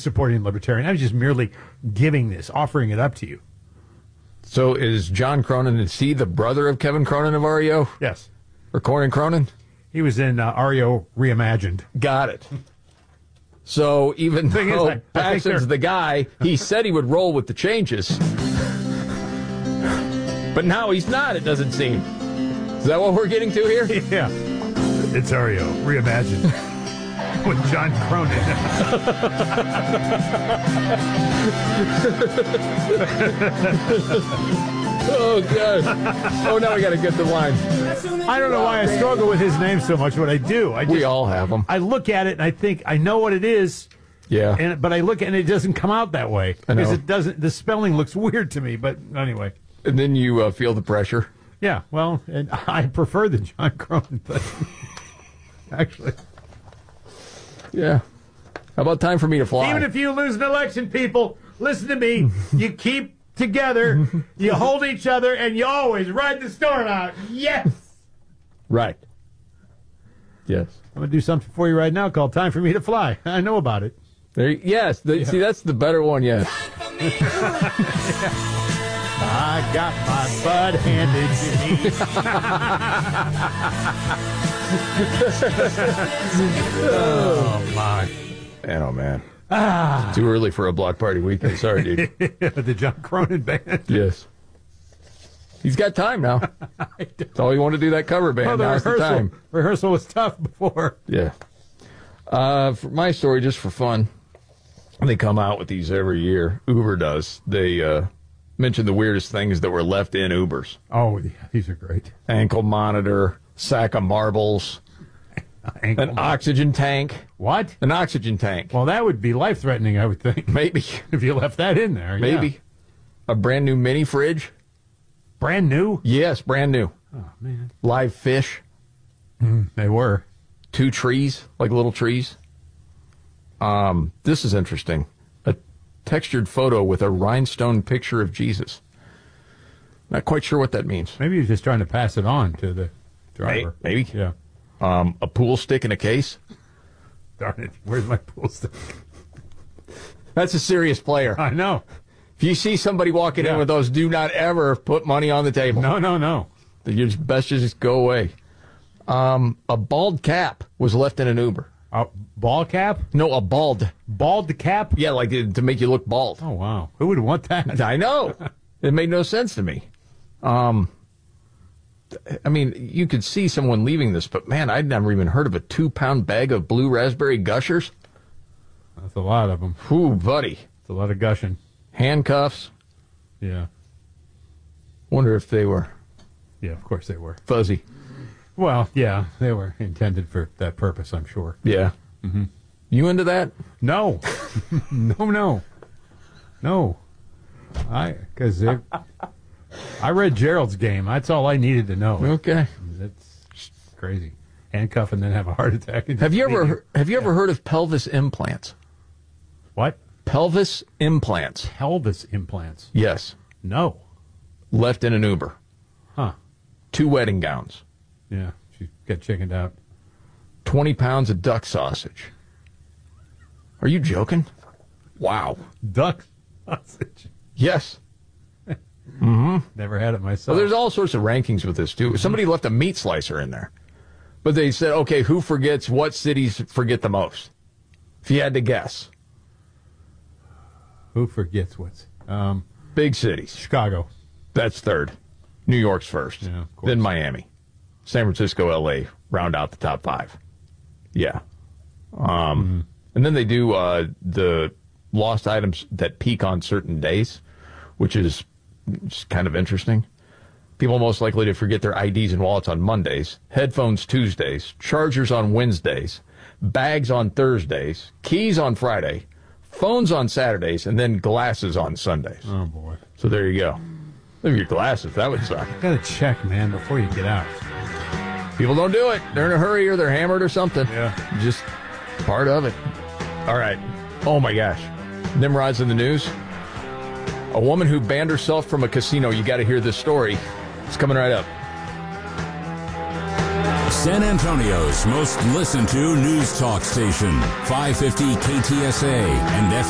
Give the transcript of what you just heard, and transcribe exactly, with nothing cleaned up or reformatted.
supporting libertarian. I was just merely giving this, offering it up to you. So is John Cronin, is he the brother of Kevin Cronin of R E O? Yes. Or Cornyn Cronin? He was in uh, R E O Reimagined. Got it. So even Thing is, though I- I think Paxton's they're- the guy, he said he would roll with the changes. But now he's not, it doesn't seem. Is that what we're getting to here? Yeah. It's R E O Reimagined with John Cronin. Oh, God. Oh, now we got to get the line. I don't know why I struggle with his name so much, but I do. I just, We all have them. I look at it and I think I know what it is. Yeah. And but I look and it doesn't come out that way I know. because it doesn't. The spelling looks weird to me. But anyway, And then you uh, feel the pressure. yeah. Well, and I prefer the John Cronin thing. Actually, Yeah. How about time for me to fly? even if you lose an election, people, listen to me. You keep together, you hold each other, and you always ride the storm out. Yes. Right. Yes. I'm gonna do something for you right now called "Time for Me to Fly." I know about it. There. You, yes. The, Yeah. See, that's the better one. Yes. I got my bud handed to me. Oh my! Man, oh man. Ah, Too early for a block party weekend. Sorry, dude. the John Cronin band. Yes. He's got time now. That's all you want to do, that cover band. Oh, the Now's the rehearsal. time. Rehearsal was tough before. Yeah. Uh, for my story, just for fun, they come out with these every year. Uber does. They uh, mention the weirdest things that were left in Ubers. Oh, yeah, these are great. Ankle monitor, sack of marbles, Ankle an oxygen tank. What? An oxygen tank. Well, that would be life-threatening, I would think, Maybe. if you left that in there. yeah. Maybe. A brand new mini fridge. Brand new. Yes, brand new. Oh man, Live fish. they were. Two trees, like little trees. Um, this is interesting. A textured photo with a rhinestone picture of Jesus. Not quite sure what that means. Maybe he's just trying to pass it on to the driver. Maybe. Yeah. Um, a pool stick in a case. Darn it! Where's my pool stick? That's a serious player. I know. If you see somebody walking Yeah. in with those, do not ever put money on the table. No, no, no. You just best just go away. Um, a bald cap was left in an Uber. A ball cap? No, a bald. Bald cap? Yeah, like uh, to make you look bald. Oh wow! Who would want that? I know. It made no sense to me. Um, I mean, you could see someone leaving this, but man, I'd never even heard of a two-pound bag of blue raspberry gushers. That's a lot of them. Whew, buddy. It's a lot of gushing. Handcuffs. Yeah. Wonder if they were Yeah, of course they were. fuzzy. Well, yeah, they were intended for that purpose, I'm sure. Yeah. Mm-hmm. You into that? No, no, no, no. I because I read Gerald's game. That's all I needed to know. Okay. That's crazy. Handcuff and then have a heart attack. and Have you just leave ever have you ever heard of pelvis implants? What? Pelvis implants. Pelvis implants? Yes. No. Left in an Uber. Huh. Two wedding gowns. Yeah. She got chickened out. twenty pounds of duck sausage. Are you joking? Wow. Duck sausage. Yes. Mm-hmm. Never had it myself. Well, there's all sorts of rankings with this, too. Somebody left a meat slicer in there. But they said, okay, who forgets, what cities forget the most? If you had to guess. Who forgets what's um, Big cities. Chicago. That's third. New York's first. Yeah, of course. Then Miami. San Francisco, L A round out the top five. Yeah. Um, Mm-hmm. And then they do uh, the lost items that peak on certain days, which is just kind of interesting. People most likely to forget their I Ds and wallets on Mondays, headphones Tuesdays, chargers on Wednesdays, bags on Thursdays, keys on Friday, phones on Saturdays, and then glasses on Sundays. Oh, boy. So there you go. Look at your glasses. That would suck. Gotta check, man, before you get out. People don't do it. They're in a hurry or they're hammered or something. Yeah. Just part of it. All right. Oh, my gosh. Nimrod's in the news. A woman who banned herself from a casino. You got to hear this story. It's coming right up. San Antonio's most listened to news talk station, five fifty K T S A and F M.